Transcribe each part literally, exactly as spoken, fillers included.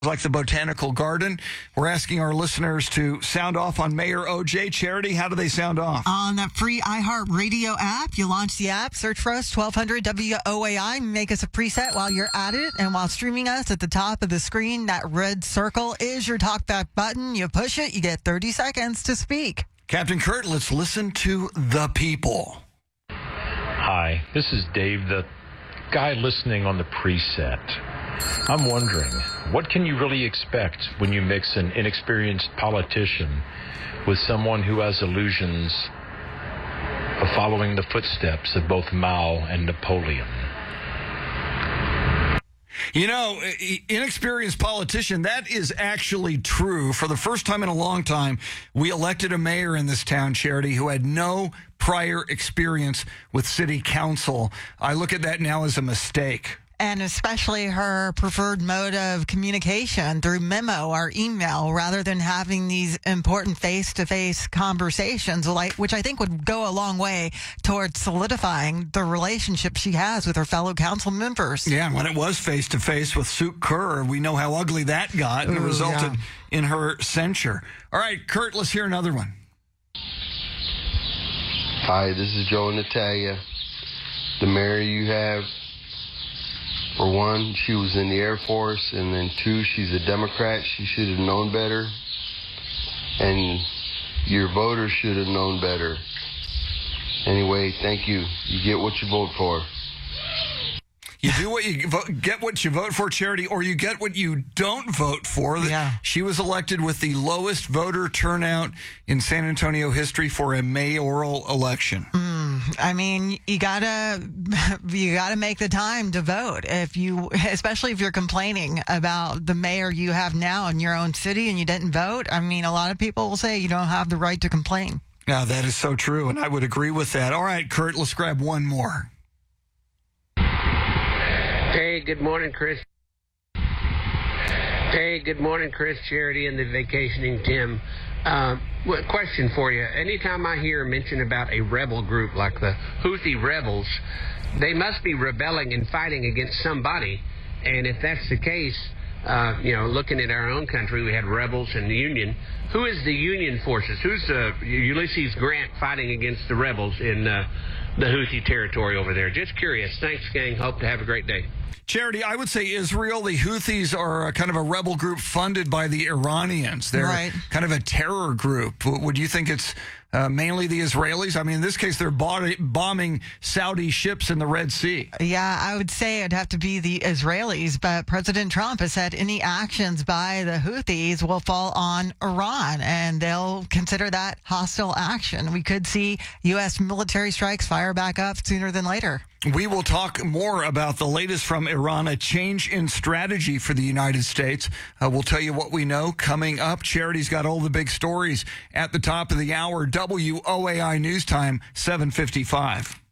like the Botanical Garden. We're asking our listeners to sound off on Mayor O J. Charity, how do they sound off? On the free iHeartRadio app. You launch the app, search for us, twelve hundred W O A I, make us a preset while you're at it. And while streaming us, at the top of the screen, that red circle is your talkback button. You push it, you get thirty seconds to speak. Captain Kurt, let's listen to the people. Hi, this is Dave, the guy listening on the preset. I'm wondering, what can you really expect when you mix an inexperienced politician with someone who has illusions of following the footsteps of both Mao and Napoleon? You know, inexperienced politician, that is actually true. For the first time in a long time, we elected a mayor in this town, Charity, who had no prior experience with city council. I look at that now as a mistake. And especially her preferred mode of communication through memo or email rather than having these important face-to-face conversations, which I think would go a long way towards solidifying the relationship she has with her fellow council members. Yeah, and when it was face-to-face with Suk Kerr, we know how ugly that got, and it resulted yeah. in her censure. All right, Kurt, let's hear another one. Hi, this is Joe and Natalia. The mayor you have, for one, she was in the Air Force, and then two, she's a Democrat. She should have known better, and your voters should have known better. Anyway, thank you. You get what you vote for. You do what you vote, get what you vote for, Charity, or you get what you don't vote for. Yeah. She was elected with the lowest voter turnout in San Antonio history for a mayoral election. Mm, I mean, you gotta you gotta make the time to vote. If you, especially if you're complaining about the mayor you have now in your own city and you didn't vote. I mean, a lot of people will say you don't have the right to complain. Yeah, that is so true, and I would agree with that. All right, Kurt, let's grab one more. Hey, good morning, Chris. Hey, good morning, Chris, Charity, and the vacationing Tim. Uh, question for you. Anytime I hear mention about a rebel group like the Houthi rebels, they must be rebelling and fighting against somebody. And if that's the case, uh, you know, looking at our own country, we had rebels and the Union. Who is the Union forces? Who's uh, Ulysses Grant fighting against the rebels in uh, the Houthi territory over there? Just curious. Thanks, gang. Hope to have a great day. Charity, I would say Israel. The Houthis are a kind of a rebel group funded by the Iranians. They're right. kind of a terror group. Would you think it's uh, mainly the Israelis? I mean, in this case, they're bombing Saudi ships in the Red Sea. Yeah, I would say it'd have to be the Israelis, but President Trump has said any actions by the Houthis will fall on Iran, and they'll consider that hostile action. We could see U S military strikes fire back up sooner than later. We will talk more about the latest from Iran, a change in strategy for the United States. Uh, we'll tell you what we know coming up. Charity's got all the big stories at the top of the hour. W O A I News Time, seven fifty-five.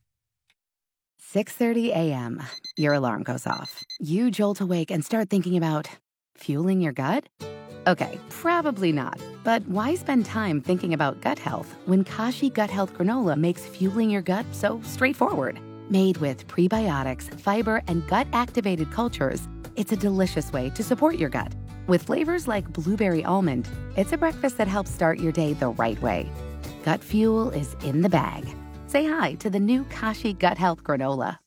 six thirty a.m. Your alarm goes off. You jolt awake and start thinking about fueling your gut? Okay, probably not. But why spend time thinking about gut health when Kashi Gut Health Granola makes fueling your gut so straightforward? Made with prebiotics, fiber, and gut-activated cultures, it's a delicious way to support your gut. With flavors like blueberry almond, it's a breakfast that helps start your day the right way. Gut fuel is in the bag. Say hi to the new Kashi Gut Health Granola.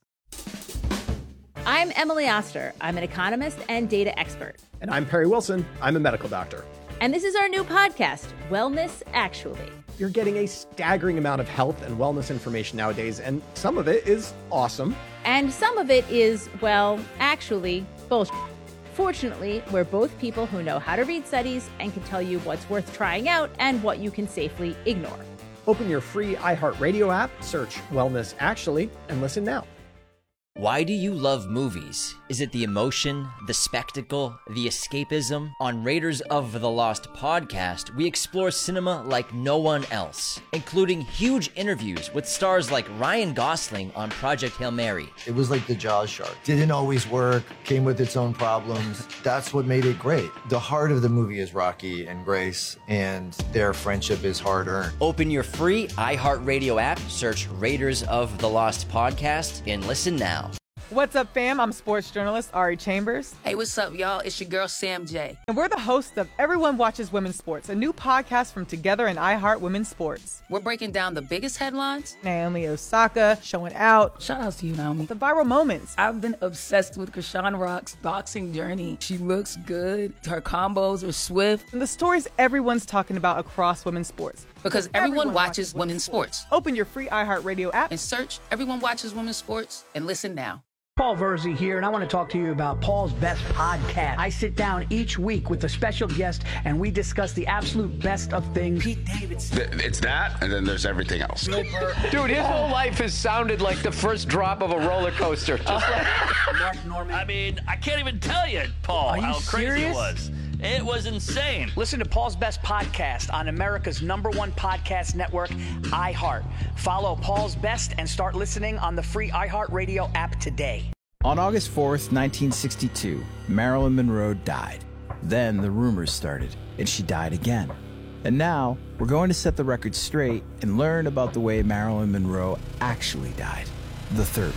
I'm Emily Oster. I'm an economist and data expert. And I'm Perry Wilson. I'm a medical doctor. And this is our new podcast, Wellness Actually. You're getting a staggering amount of health and wellness information nowadays, and some of it is awesome. And some of it is, well, actually, bullshit. Fortunately, we're both people who know how to read studies and can tell you what's worth trying out and what you can safely ignore. Open your free iHeartRadio app, search Wellness Actually, and listen now. Why do you love movies? Is it the emotion, the spectacle, the escapism? On Raiders of the Lost podcast, we explore cinema like no one else, including huge interviews with stars like Ryan Gosling on Project Hail Mary. It was like the Jaws shark. Didn't always work, came with its own problems. That's what made it great. The heart of the movie is Rocky and Grace, and their friendship is hard-earned. Open your free iHeartRadio app, search Raiders of the Lost podcast, and listen now. What's up, fam? I'm sports journalist Ari Chambers. Hey, what's up, y'all? It's your girl, Sam J. And we're the hosts of Everyone Watches Women's Sports, a new podcast from Together and iHeart Women's Sports. We're breaking down the biggest headlines. Naomi Osaka showing out. Shout out to you, Naomi. The viral moments. I've been obsessed with Krishan Rock's boxing journey. She looks good. Her combos are swift. And the stories everyone's talking about across women's sports. Because everyone, everyone watches, watches women's sports. sports. Open your free iHeartRadio app and search Everyone Watches Women's Sports and listen now. Paul Verzi here, and I want to talk to you about Paul's Best Podcast. I sit down each week with a special guest, and we discuss the absolute best of things. Pete Davidson. It's that, and then there's everything else. Dude, his whole life has sounded like the first drop of a roller coaster. Just like Mark Norman. I mean, I can't even tell you, Paul, how crazy serious? it was. It was insane. Listen to Paul's Best Podcast on America's number one podcast network, iHeart. Follow Paul's Best and start listening on the free iHeartRadio app today. On August fourth, nineteen sixty-two, Marilyn Monroe died. Then the rumors started, and she died again. And now, we're going to set the record straight and learn about the way Marilyn Monroe actually died, the third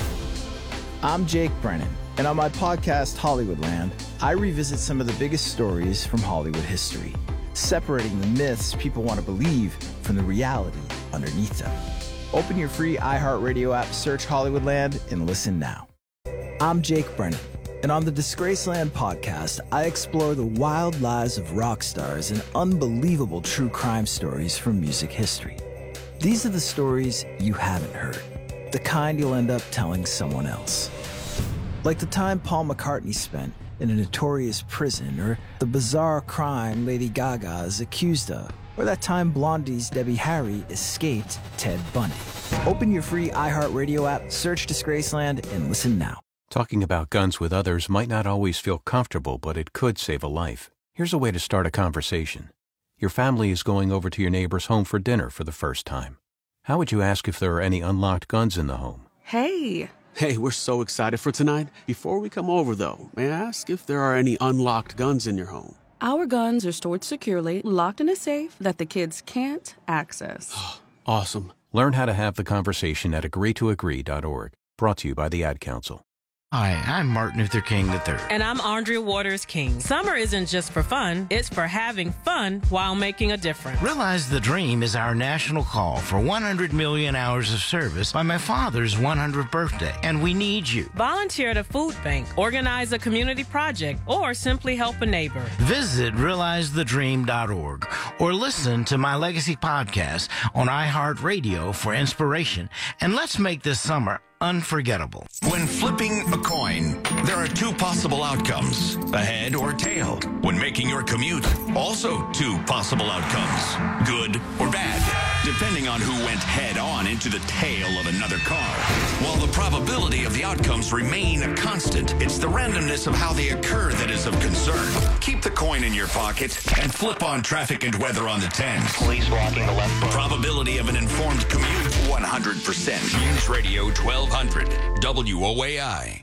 way. I'm Jake Brennan, and on my podcast, Hollywoodland, I revisit some of the biggest stories from Hollywood history, separating the myths people want to believe from the reality underneath them. Open your free iHeartRadio app, search Hollywoodland, and listen now. I'm Jake Brennan, and on the Disgraceland podcast, I explore the wild lives of rock stars and unbelievable true crime stories from music history. These are the stories you haven't heard, the kind you'll end up telling someone else. Like the time Paul McCartney spent in a notorious prison, or the bizarre crime Lady Gaga is accused of, or that time Blondie's Debbie Harry escaped Ted Bundy. Open your free iHeartRadio app, search Disgraceland, and listen now. Talking about guns with others might not always feel comfortable, but it could save a life. Here's a way to start a conversation. Your family is going over to your neighbor's home for dinner for the first time. How would you ask if there are any unlocked guns in the home? Hey. Hey, we're so excited for tonight. Before we come over, though, may I ask if there are any unlocked guns in your home? Our guns are stored securely, locked in a safe that the kids can't access. Awesome. Learn how to have the conversation at agree to agree dot org. Brought to you by the Ad Council. Hi, I'm Martin Luther King the third. And I'm Andrea Waters King. Summer isn't just for fun, it's for having fun while making a difference. Realize the Dream is our national call for one hundred million hours of service by my father's one hundredth birthday, and we need you. Volunteer at a food bank, organize a community project, or simply help a neighbor. Visit realize the dream dot org or listen to my Legacy podcast on iHeartRadio for inspiration, and let's make this summer unforgettable. When flipping a coin, there are two possible outcomes, a head or tail. When making your commute, also two possible outcomes, good or bad, depending on who went head on into the tail of another car. While the probability of the outcomes remain a constant, it's the randomness of how they occur that is of concern. Keep the coin in your pocket and flip on traffic and weather on the tens. Police blocking the left front. Probability of an informed commute, one hundred percent. News Radio twelve hundred, W O A I.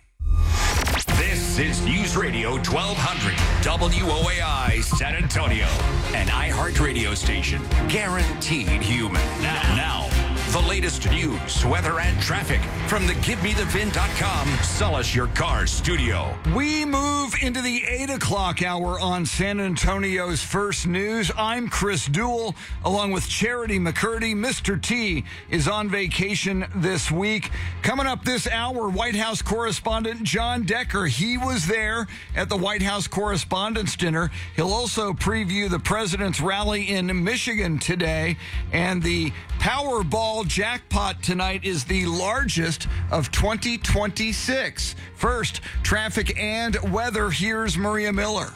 This is News Radio twelve hundred, W O A I San Antonio, an iHeart radio station, guaranteed human. Now, now, the latest news, weather, and traffic from the give me the V I N dot com Sell Us Your Car studio. We move into the eight o'clock hour on San Antonio's First News. I'm Chris Duell, along with Charity McCurdy. Mister T is on vacation this week. Coming up this hour, White House correspondent John Decker. He was there at the White House Correspondents' Dinner. He'll also preview the president's rally in Michigan today. And the Powerball jackpot tonight is the largest of twenty twenty-six. First, traffic and weather. Here's Maria Miller.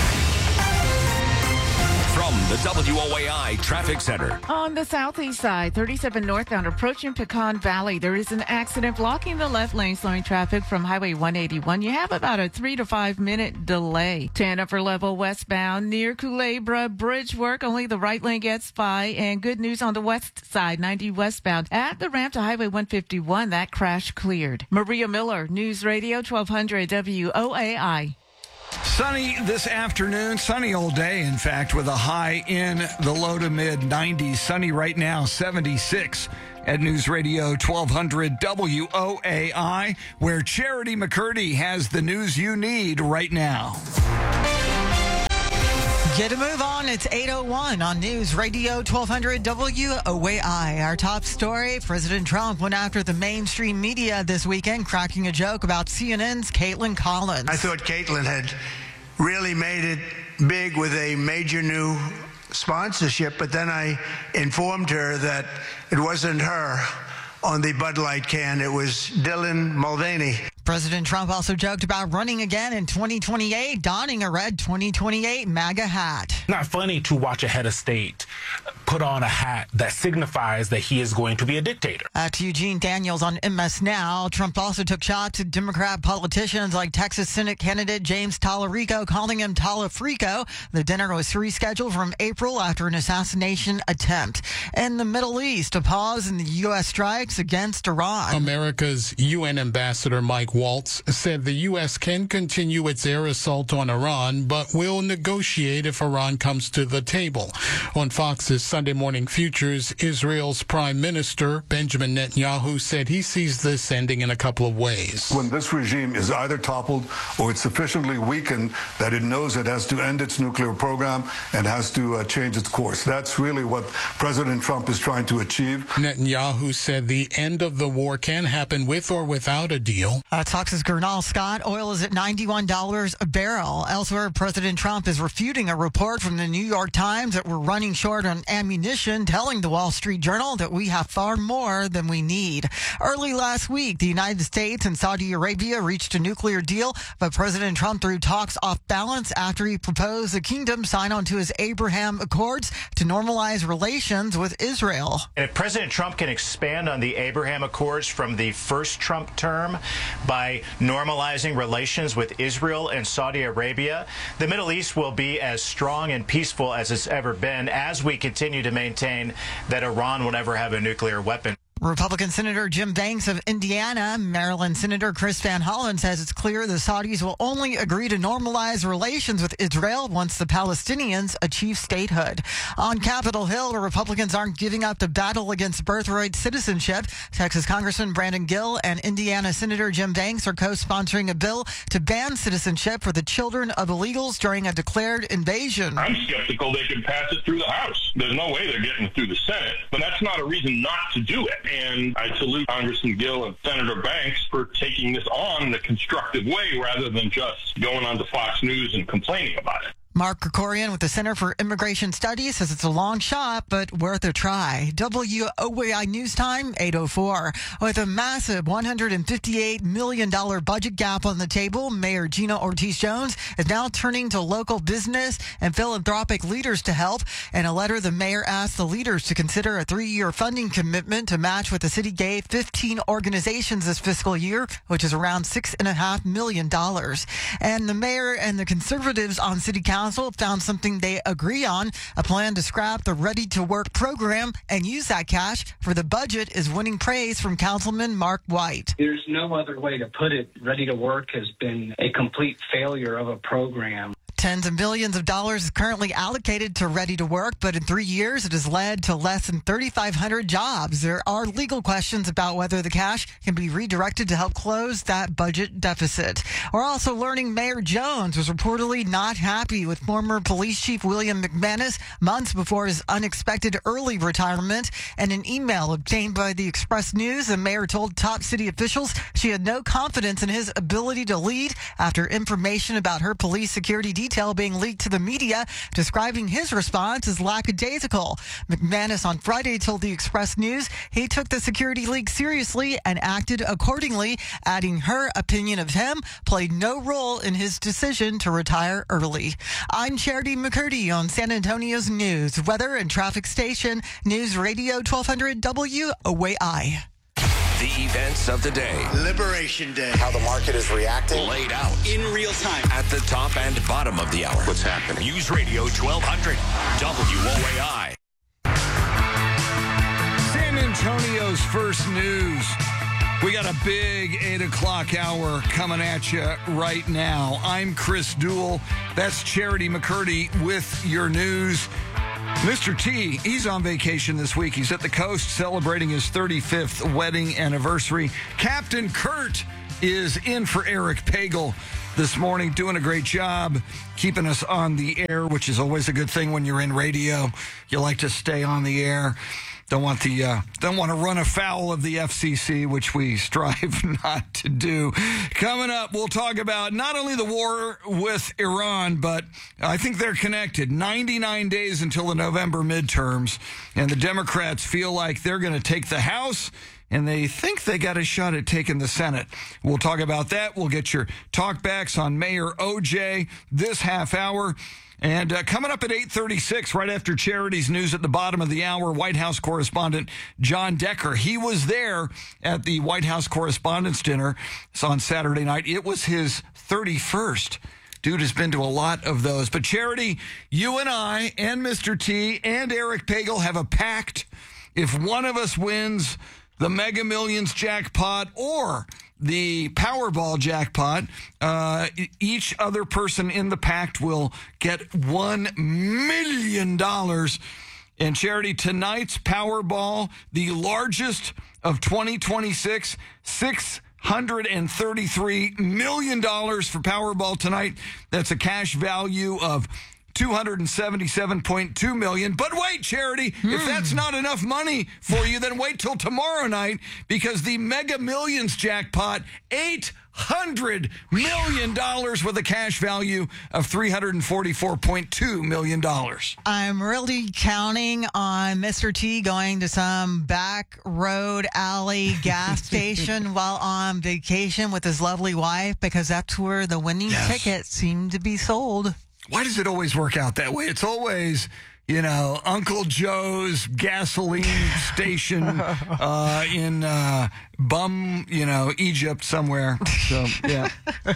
From the W O A I Traffic Center. On the southeast side, thirty-seven northbound approaching Pecan Valley, there is an accident blocking the left lane, slowing traffic from Highway one eighty-one. You have about a three to five minute delay. ten upper level westbound near Culebra Bridge work. Only the right lane gets by. And good news on the west side, ninety westbound at the ramp to Highway one fifty-one. That crash cleared. Maria Miller, News Radio twelve hundred W O A I. Sunny this afternoon, sunny all day, in fact, with a high in the low to mid nineties. Sunny right now, seventy-six at News Radio twelve hundred W O A I, where Charity McCurdy has the news you need right now. Get a move on. It's eight oh one on News Radio twelve hundred W O A I. Our top story, President Trump went after the mainstream media this weekend, cracking a joke about C N N's Caitlin Collins. I thought Caitlin had really made it big with a major new sponsorship, but then I informed her that it wasn't her on the Bud Light can. It was Dylan Mulvaney. President Trump also joked about running again in twenty twenty-eight, donning a red twenty twenty-eight MAGA hat. Not funny to watch a head of state put on a hat that signifies that he is going to be a dictator. Uh, to Eugene Daniels on M S Now, Trump also took shots at Democrat politicians like Texas Senate candidate James Tallarico, calling him Talafrico. The dinner was rescheduled from April after an assassination attempt. In the Middle East, a pause in the U S strikes against Iran. America's U N ambassador Mike Waltz said the U S can continue its air assault on Iran, but will negotiate if Iran comes to the table. On Fox's Sunday Morning Futures, Israel's Prime Minister Benjamin Netanyahu said he sees this ending in a couple of ways. When this regime is either toppled or it's sufficiently weakened that it knows it has to end its nuclear program and has to uh, change its course. That's really what President Trump is trying to achieve. Netanyahu said the end of the war can happen with or without a deal. Uh, Fox's Gernal Scott, oil is at ninety-one dollars a barrel. Elsewhere, President Trump is refuting a report from the New York Times that we're running short on ammunition, telling the Wall Street Journal that we have far more than we need. Early last week, the United States and Saudi Arabia reached a nuclear deal, but President Trump threw talks off balance after he proposed the kingdom sign on to his Abraham Accords to normalize relations with Israel. If President Trump can expand on the Abraham Accords from the first Trump term by normalizing relations with Israel and Saudi Arabia, the Middle East will be as strong and peaceful as it's ever been as we continue to maintain that Iran will never have a nuclear weapon. Republican Senator Jim Banks of Indiana, Maryland Senator Chris Van Hollen says it's clear the Saudis will only agree to normalize relations with Israel once the Palestinians achieve statehood. On Capitol Hill, the Republicans aren't giving up the battle against birthright citizenship. Texas Congressman Brandon Gill and Indiana Senator Jim Banks are co-sponsoring a bill to ban citizenship for the children of illegals during a declared invasion. I'm skeptical they can pass it through the House. There's no way they're getting it through the Senate, but that's not a reason not to do it. And I salute Congressman Gill and Senator Banks for taking this on in a constructive way rather than just going on to Fox News and complaining about it. Mark Krikorian with the Center for Immigration Studies says it's a long shot, but worth a try. W O A I News Time, eight oh four. With a massive one hundred fifty-eight million dollars budget gap on the table, Mayor Gina Ortiz-Jones is now turning to local business and philanthropic leaders to help. In a letter, the mayor asked the leaders to consider a three-year funding commitment to match what the city gave fifteen organizations this fiscal year, which is around six point five million dollars. And the mayor and the conservatives on city council found something they agree on, a plan to scrap the Ready to Work program and use that cash for the budget is winning praise from Councilman Mark White. There's no other way to put it. Ready to Work has been a complete failure of a program. Tens of millions of dollars is currently allocated to Ready to Work, but in three years, it has led to less than thirty-five hundred jobs. There are legal questions about whether the cash can be redirected to help close that budget deficit. We're also learning Mayor Jones was reportedly not happy with former police chief William McManus months before his unexpected early retirement. In an email obtained by the Express News, the mayor told top city officials she had no confidence in his ability to lead after information about her police security details detail being leaked to the media, describing his response as lackadaisical. McManus on Friday told the Express News he took the security leak seriously and acted accordingly, adding her opinion of him played no role in his decision to retire early. I'm Charity McCurdy on San Antonio's news, weather, and traffic station, News Radio twelve hundred W O A I. The events of the day. Liberation Day. How the market is reacting. Laid out. In real time. At the top and bottom of the hour. What's happening? News Radio twelve hundred W O A I. San Antonio's first news. We got a big eight o'clock hour coming at you right now. I'm Chris Duell. That's Charity McCurdy with your news. Mister T, he's on vacation this week. He's at the coast celebrating his thirty-fifth wedding anniversary. Captain Kurt is in for Eric Pagel this morning, doing a great job keeping us on the air, which is always a good thing when you're in radio. You like to stay on the air. Don't want the uh, don't want to run afoul of the F C C, which we strive not to do. Coming up, we'll talk about not only the war with Iran, but I think they're connected. ninety-nine days until the November midterms, and the Democrats feel like they're going to take the House, and they think they got a shot at taking the Senate. We'll talk about that. We'll get your talkbacks on Mayor O J this half hour. And uh, coming up at eight thirty-six, right after Charity's news at the bottom of the hour, White House correspondent John Decker. He was there at the White House Correspondents' Dinner on Saturday night. It was his thirty-first. Dude has been to a lot of those. But Charity, you and I and Mister T and Eric Pagel have a pact. If one of us wins the Mega Millions jackpot or the Powerball jackpot, uh, each other person in the pact will get one million dollars. And Charity, tonight's Powerball, the largest of twenty twenty-six, six hundred thirty-three million dollars for Powerball tonight. That's a cash value of two hundred seventy-seven point two million dollars. But wait, Charity, hmm. if that's not enough money for you, then wait till tomorrow night, because the Mega Millions jackpot, eight hundred million dollars with a cash value of three hundred forty-four point two million dollars. I'm really counting on Mister T going to some back road alley gas station while on vacation with his lovely wife, because that's where the winning yes. tickets seem to be sold. Why does it always work out that way? It's always, you know, Uncle Joe's gasoline station uh, in uh, bum, you know, Egypt somewhere. So, yeah.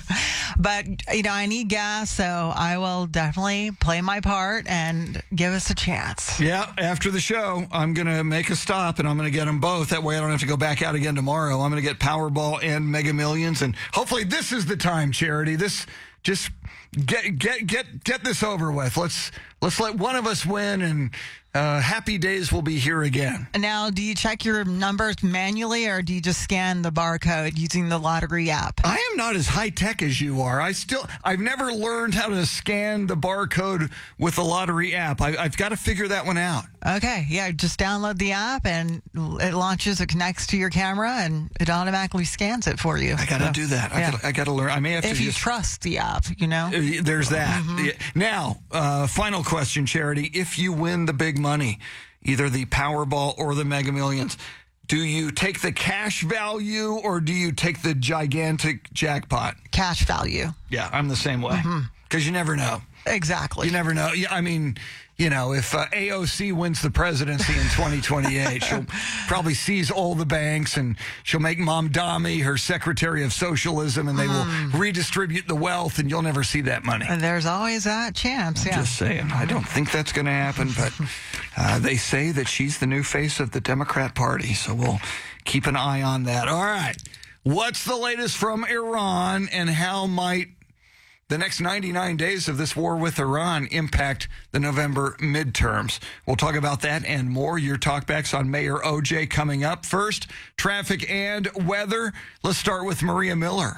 But, you know, I need gas, so I will definitely play my part and give us a chance. Yeah, after the show, I'm going to make a stop, and I'm going to get them both. That way I don't have to go back out again tomorrow. I'm going to get Powerball and Mega Millions, and hopefully this is the time, Charity. This just... Get get get get this over with. Let's let's let one of us win, and uh, happy days will be here again. Now, do you check your numbers manually, or do you just scan the barcode using the lottery app? I am not as high tech as you are. I still I've never learned how to scan the barcode with the lottery app. I, I've got to figure that one out. Okay, yeah, just download the app and it launches. It connects to your camera and it automatically scans it for you. I got to so, do that. I yeah. got I got to learn. I may have if to. If you just... trust the app, you know. There's that. Mm-hmm. Yeah. Now, uh, final question, Charity. If you win the big money, either the Powerball or the Mega Millions, do you take the cash value or do you take the gigantic jackpot? Cash value. Yeah, I'm the same way. Because mm-hmm. you never know. Exactly. You never know. I mean, you know, if uh, A O C wins the presidency in twenty twenty-eight, she'll probably seize all the banks and she'll make Mamdani her secretary of socialism, and they mm. will redistribute the wealth, and you'll never see that money. And there's always that chance, I'm yeah. just saying. I don't think that's going to happen, but uh, they say that she's the new face of the Democrat Party, so we'll keep an eye on that. All right. What's the latest from Iran, and how might the next ninety-nine days of this war with Iran impact the November midterms? We'll talk about that and more. Your talkbacks on Mayor O J coming up. First, traffic and weather. Let's start with Maria Miller.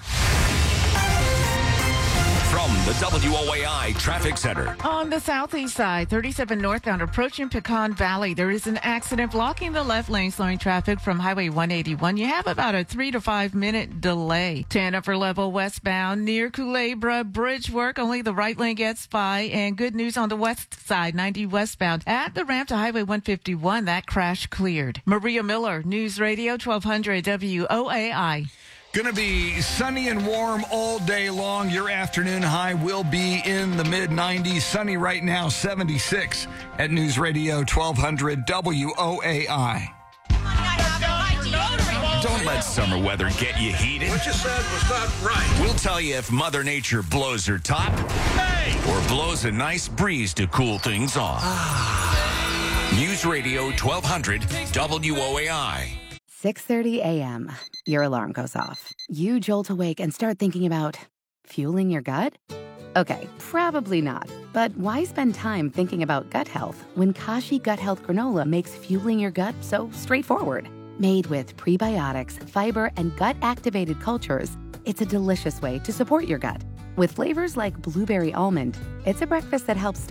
From the W O A I Traffic Center. On the southeast side, thirty-seven northbound approaching Pecan Valley, there is an accident blocking the left lane, slowing traffic from Highway one eighty-one. You have about a three to five minute delay. ten upper level westbound near Culebra Bridge work. Only the right lane gets by. And good news on the west side, ninety westbound at the ramp to Highway one fifty-one. That crash cleared. Maria Miller, News Radio twelve hundred W O A I. Going to be sunny and warm all day long. Your afternoon high will be in the mid nineties. Sunny right now, seventy-six at News Radio twelve hundred W O A I. Don't let summer weather get you heated. What you said was not right. We'll tell you if Mother Nature blows her top hey! or blows a nice breeze to cool things off. News Radio twelve hundred W O A I. six thirty a.m. Your alarm goes off. You jolt awake and start thinking about fueling your gut? Okay, probably not. But why spend time thinking about gut health when Kashi Gut Health Granola makes fueling your gut so straightforward? Made with prebiotics, fiber, and gut-activated cultures, it's a delicious way to support your gut. With flavors like blueberry almond, it's a breakfast that helps